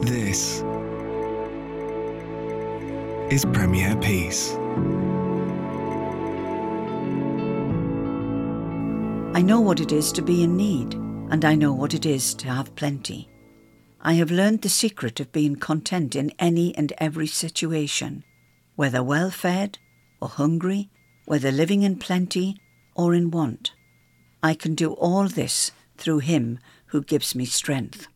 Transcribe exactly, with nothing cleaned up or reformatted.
This is Premier Peace. I know what it is to be in need, and I know what it is to have plenty. I have learned the secret of being content in any and every situation, whether well-fed or hungry, whether living in plenty or in want. I can do all this through Him who gives me strength.